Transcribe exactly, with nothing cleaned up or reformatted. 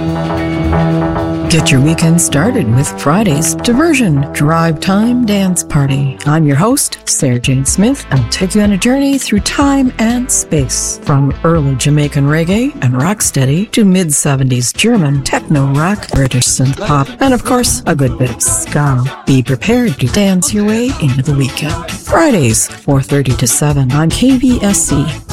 Get your weekend started with Friday's Diversion Drive Time Dance Party. I'm your host, Sarah Jane Smith, and I'll take you on a journey through time and space. From early Jamaican reggae and rocksteady to mid-seventies German techno rock, British synth pop, and of course, a good bit of ska. Be prepared to dance your way into the weekend. Fridays, four thirty to seven on K V S C.